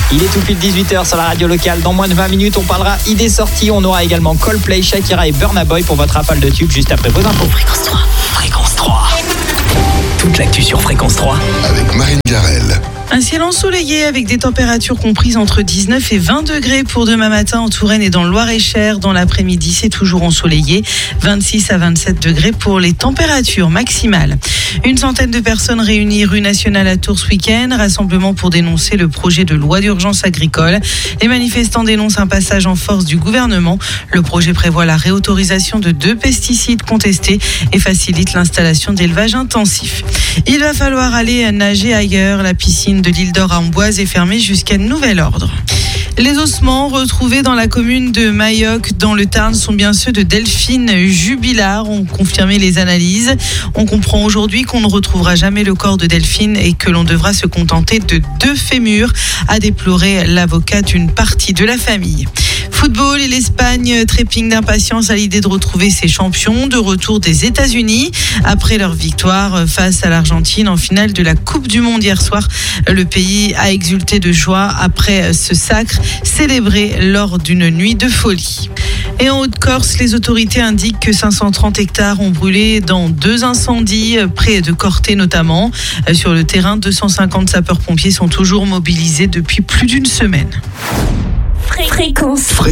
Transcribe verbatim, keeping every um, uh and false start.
Il est tout pile dix-huit heures sur la radio locale. Dans moins de vingt minutes, on parlera idées sorties. On aura également Coldplay, Shakira et Burna Boy pour votre rafale de tubes juste après vos infos. Fréquence trois. Fréquence trois. Toute l'actu sur Fréquence trois. Avec Marine Garrel. Un ciel ensoleillé avec des températures comprises entre dix-neuf et vingt degrés pour demain matin en Touraine et dans le Loir-et-Cher. Dans l'après-midi, c'est toujours ensoleillé. vingt-six à vingt-sept degrés pour les températures maximales. Une centaine de personnes réunies rue nationale à Tours ce week-end. Rassemblement pour dénoncer le projet de loi d'urgence agricole. Les manifestants dénoncent un passage en force du gouvernement. Le projet prévoit la réautorisation de deux pesticides contestés et facilite l'installation d'élevage intensif. Il va falloir aller nager ailleurs. La piscine de l'île d'Or à Amboise est fermée jusqu'à nouvel ordre. Les ossements retrouvés dans la commune de Mailloc, dans le Tarn, sont bien ceux de Delphine Jubilard, ont confirmé les analyses. On comprend aujourd'hui qu'on ne retrouvera jamais le corps de Delphine et que l'on devra se contenter de deux fémurs, a déploré l'avocat d'une partie de la famille. Football, et l'Espagne trépigne d'impatience à l'idée de retrouver ses champions, de retour des États-Unis. Après leur victoire face à l'Argentine en finale de la Coupe du Monde hier soir, le pays a exulté de joie après ce sacre célébré lors d'une nuit de folie. Et en Haute-Corse, les autorités indiquent que cinq cent trente hectares ont brûlé dans deux incendies, près de Corté notamment. Sur le terrain, deux cent cinquante sapeurs-pompiers sont toujours mobilisés depuis plus d'une semaine. Fréquence.